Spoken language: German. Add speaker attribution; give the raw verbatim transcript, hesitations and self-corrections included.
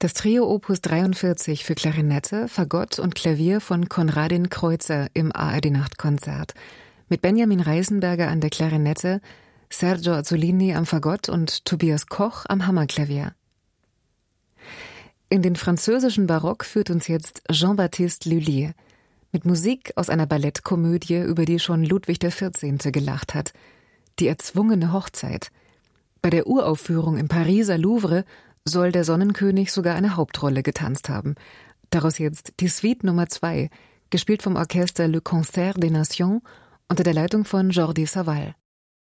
Speaker 1: Das Trio Opus dreiundvierzig für Klarinette, Fagott und Klavier von Konradin Kreutzer im A R D-Nachtkonzert. Mit Benjamin Reisenberger an der Klarinette, Sergio Azzolini am Fagott und Tobias Koch am Hammerklavier. In den französischen Barock führt uns jetzt Jean-Baptiste Lully mit Musik aus einer Ballettkomödie, über die schon Ludwig der Vierzehnte gelacht hat. Die erzwungene Hochzeit. Bei der Uraufführung im Pariser Louvre soll der Sonnenkönig sogar eine Hauptrolle getanzt haben. Daraus jetzt die Suite Nummer zwei, gespielt vom Orchester Le Concert des Nations unter der Leitung von Jordi Savall.